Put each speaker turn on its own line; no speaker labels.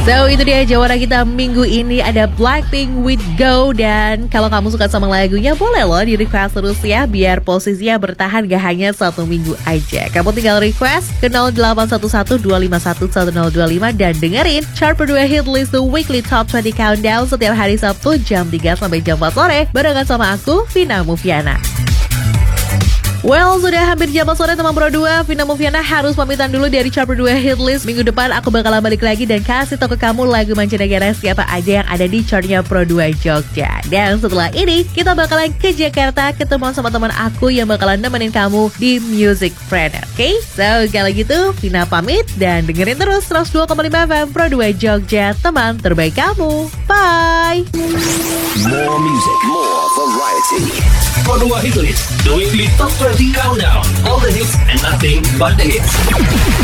So itu dia jawara kita minggu ini, ada Blackpink with Go. Dan kalau kamu suka sama lagunya, boleh loh di request terus ya, biar posisinya bertahan gak hanya 1 minggu aja. Kamu tinggal request ke 0811-251-1025 dan dengerin chart berdua hit list The Weekly Top 20 Countdown setiap hari Sabtu jam 3 sampai jam 4 sore barengan sama aku, Vina Mufiana. Well, sudah hampir jam 4 sore teman Pro 2. Vina Mufiana harus pamitan dulu dari chart berdua hit list. Minggu depan aku bakalan balik lagi dan kasih tau ke kamu lagu mancanegara siapa aja yang ada di chartnya Pro 2 Jogja. Dan setelah ini kita bakalan ke Jakarta ketemu sama teman aku yang bakalan nemenin kamu di Music Friend. Oke? So kalau gitu Vina pamit dan dengerin terus 102,5 FM Pro 2 Jogja, teman terbaik kamu. Bye.
More music, more variety. Pro 2 Hit List, The Weekly Top 20 Countdown. All the hits and nothing but the hits.